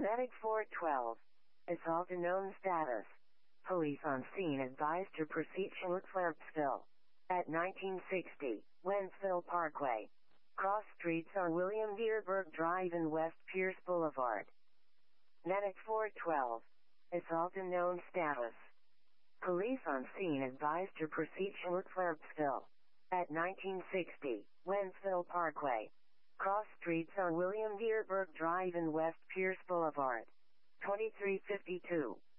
Medic 412. Assault unknown status. Police on scene advised to proceed to Clampsville. At 1960, Wentzville Parkway. Cross streets on William Dierberg Drive and West Pierce Boulevard. Medic 412. Assault unknown status. Police on scene advised to proceed to Clampsville. At 1960, Wentzville Parkway. Cross streets on William Dierberg Drive and West Pierce Boulevard. 2352.